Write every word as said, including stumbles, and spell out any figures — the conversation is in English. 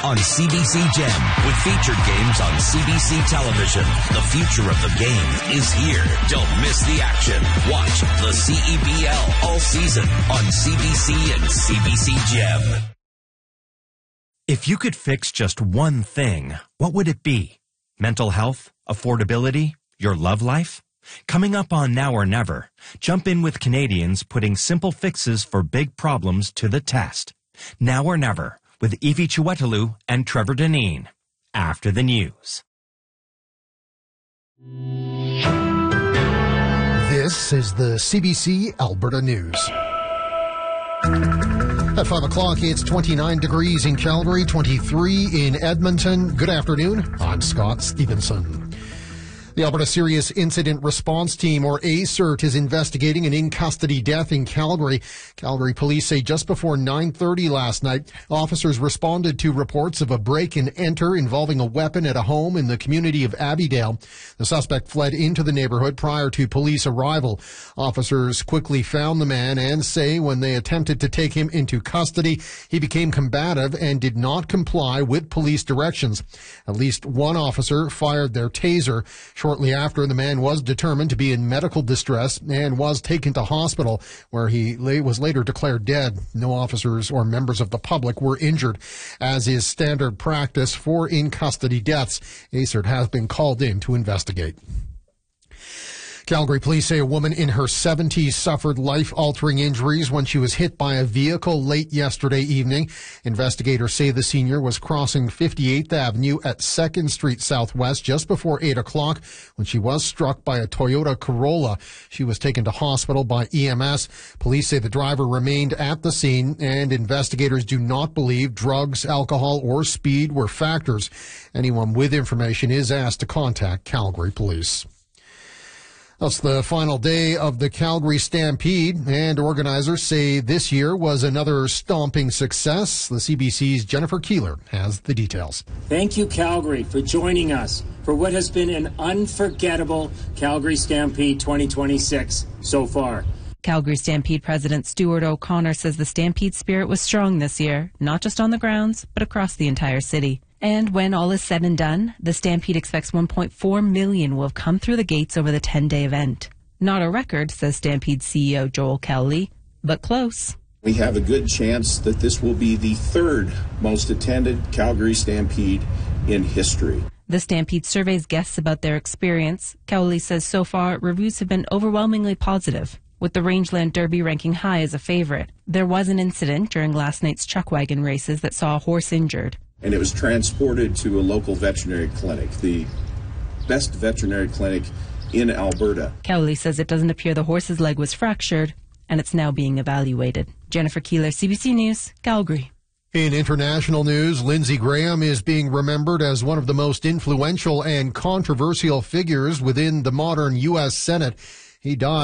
on C B C Gem with featured games on C B C television. The future of the game is here. Don't miss the action. Watch the C E B L all season on C B C and C B C Gem. If you could fix just one thing, what would it be? Mental health? Affordability? Your love life? Coming up on Now or Never, jump in with Canadians putting simple fixes for big problems to the test. Now or Never with Evie Chiwetelou and Trevor Deneen. After the news. This is the C B C Alberta News. At five o'clock, it's twenty-nine degrees in Calgary, twenty-three in Edmonton. Good afternoon. I'm Scott Stevenson. The Alberta Serious Incident Response Team, or A S I R T, is investigating an in-custody death in Calgary. Calgary police say just before nine thirty last night, officers responded to reports of a break-and-enter involving a weapon at a home in the community of Abbeydale. The suspect fled into the neighborhood prior to police arrival. Officers quickly found the man and say when they attempted to take him into custody, he became combative and did not comply with police directions. At least one officer fired their taser. Shortly after, the man was determined to be in medical distress and was taken to hospital, where he was later declared dead. No officers or members of the public were injured. As is standard practice for in-custody deaths, A S I R T has been called in to investigate. Calgary police say a woman in her seventies suffered life-altering injuries when she was hit by a vehicle late yesterday evening. Investigators say the senior was crossing fifty-eighth Avenue at second Street Southwest just before eight o'clock when she was struck by a Toyota Corolla. She was taken to hospital by E M S. Police say the driver remained at the scene, and investigators do not believe drugs, alcohol, or speed were factors. Anyone with information is asked to contact Calgary Police. That's the final day of the Calgary Stampede, and organizers say this year was another stomping success. The C B C's Jennifer Keeler has the details. Thank you, Calgary, for joining us for what has been an unforgettable Calgary Stampede twenty twenty-six so far. Calgary Stampede President Stuart O'Connor says the Stampede spirit was strong this year, not just on the grounds, but across the entire city. And when all is said and done, the Stampede expects one point four million will have come through the gates over the ten-day event. Not a record, says Stampede C E O Joel Kelly, but close. We have a good chance that this will be the third most attended Calgary Stampede in history. The Stampede surveys guests about their experience. Cowley says so far, reviews have been overwhelmingly positive, with the Rangeland Derby ranking high as a favorite. There was an incident during last night's chuck wagon races that saw a horse injured. And it was transported to a local veterinary clinic, the best veterinary clinic in Alberta. Cowley says it doesn't appear the horse's leg was fractured, and it's now being evaluated. Jennifer Keeler, C B C News, Calgary. In international news, Lindsey Graham is being remembered as one of the most influential and controversial figures within the modern U S Senate. He died